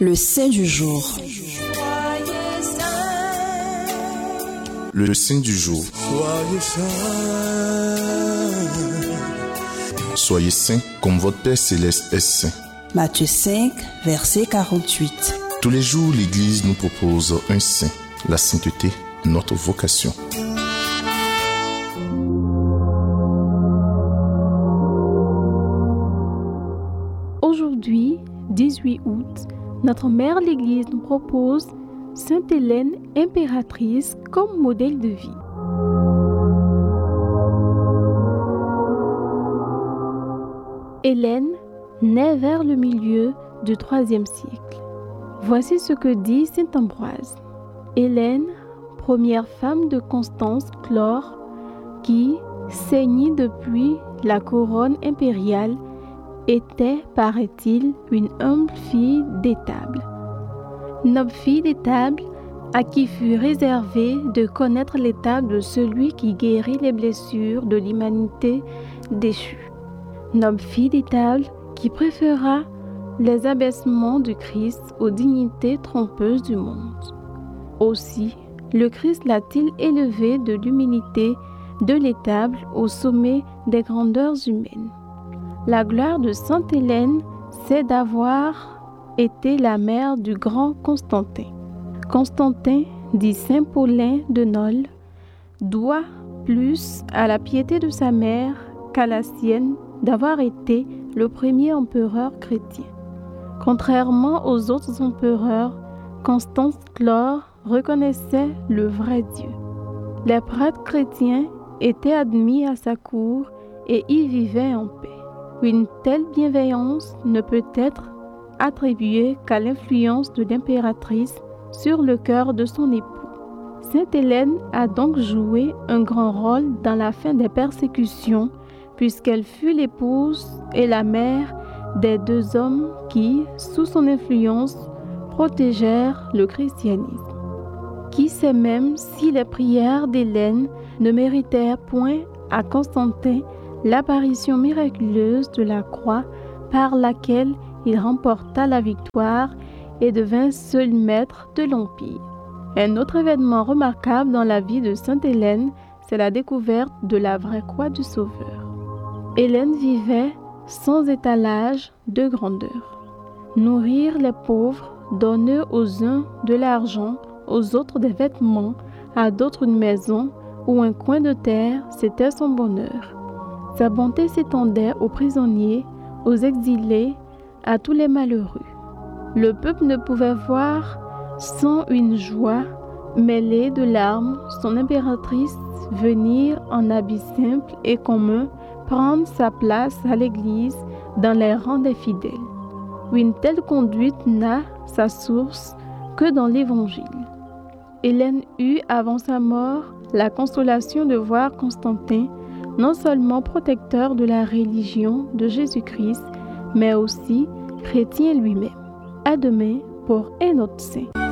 Le saint du jour. Le saint du jour. Soyez saints comme votre Père Céleste est saint. Matthieu 5, verset 48. Tous les jours, l'Église nous propose un saint. La sainteté, notre vocation. Aujourd'hui, 18 août, notre mère l'Église nous propose Sainte Hélène, impératrice, comme modèle de vie. Hélène naît vers le milieu du IIIe siècle. Voici ce que dit saint Ambroise. Hélène, première femme de Constance Chlore, qui, ceignit depuis la couronne impériale, était, paraît-il, une humble fille d'étable. Noble fille d'étable, à qui fut réservé de connaître l'état de celui qui guérit les blessures de l'humanité déchue. Noble fille d'étable, qui préféra les abaissements du Christ aux dignités trompeuses du monde. Aussi, le Christ l'a-t-il élevé de l'humilité de l'étable au sommet des grandeurs humaines. La gloire de sainte Hélène, c'est d'avoir été la mère du grand Constantin. Constantin, dit saint Paulin de Nole, doit plus à la piété de sa mère qu'à la sienne d'avoir été le premier empereur chrétien. Contrairement aux autres empereurs, Constance Chlore reconnaissait le vrai Dieu. Les prêtres chrétiens étaient admis à sa cour et y vivaient en paix. Une telle bienveillance ne peut être attribuée qu'à l'influence de l'impératrice sur le cœur de son époux. Sainte Hélène a donc joué un grand rôle dans la fin des persécutions, puisqu'elle fut l'épouse et la mère des deux hommes qui, sous son influence, protégèrent le christianisme. Qui sait même si les prières d'Hélène ne méritèrent point à Constantin l'apparition miraculeuse de la croix par laquelle il remporta la victoire et devint seul maître de l'Empire. Un autre événement remarquable dans la vie de sainte Hélène, c'est la découverte de la vraie croix du Sauveur. Hélène vivait sans étalage de grandeur. Nourrir les pauvres, donner aux uns de l'argent, aux autres des vêtements, à d'autres une maison ou un coin de terre, c'était son bonheur. Sa bonté s'étendait aux prisonniers, aux exilés, à tous les malheureux. Le peuple ne pouvait voir sans une joie mêlée de larmes son impératrice venir en habit simple et commun prendre sa place à l'église dans les rangs des fidèles. Une telle conduite n'a sa source que dans l'Évangile. Hélène eut, avant sa mort, la consolation de voir Constantin non seulement protecteur de la religion de Jésus-Christ, mais aussi chrétien lui-même. À demain pour un autre saint.